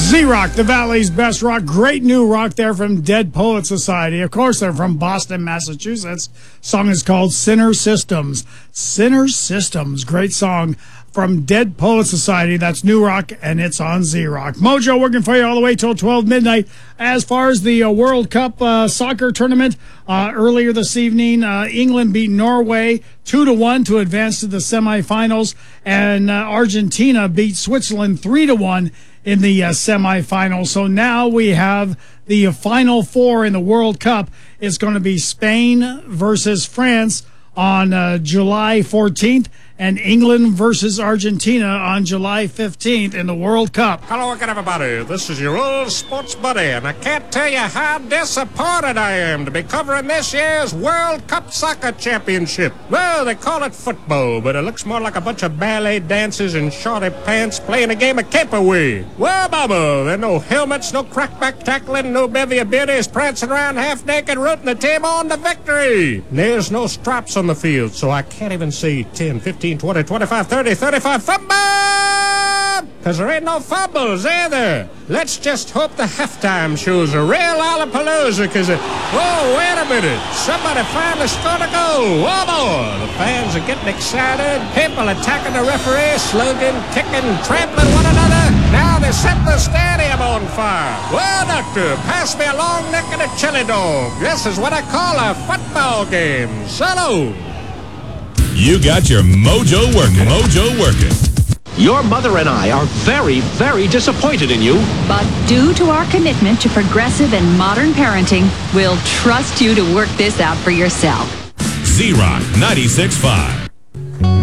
Z-Rock, the Valley's best rock. Great new rock there from Dead Poet Society. Of course, they're from Boston, Massachusetts. Song is called Sinner Systems. Sinner Systems. Great song from Dead Poet Society. That's new rock, and it's on Z-Rock. Mojo working for you all the way till 12 midnight. As far as the World Cup soccer tournament, earlier this evening, England beat Norway 2-1 to advance to the semifinals, and Argentina beat Switzerland 3-1 in the semifinals. So now we have the final four in the World Cup. It's going to be Spain versus France on July 14th, and England versus Argentina on July 15th in the World Cup. Hello again, everybody. This is your old sports buddy, and I can't tell you how disappointed I am to be covering this year's World Cup Soccer Championship. Well, they call it football, but it looks more like a bunch of ballet dancers in shorty pants playing a game of caperwee. Well, Bubba, there are no helmets, no crackback tackling, no bevy of beauties prancing around half-naked rooting the team on to victory. There's no stripes on the field, so I can't even see 10, 15, 20, 25, 30, 35, fumble! Because there ain't no fumbles either. Let's just hope the halftime shows a real Lollapalooza, because, oh, wait a minute. Somebody finally scored a goal. Oh, boy. The fans are getting excited. People attacking the referee, slugging, kicking, trampling one another. Now they set the stadium on fire. Well, doctor, pass me a long neck and a chili dog. This is what I call a football game. So you got your mojo working. Mojo working. Your mother and I are very, very disappointed in you. But due to our commitment to progressive and modern parenting, we'll trust you to work this out for yourself. Z-Rock 96.5.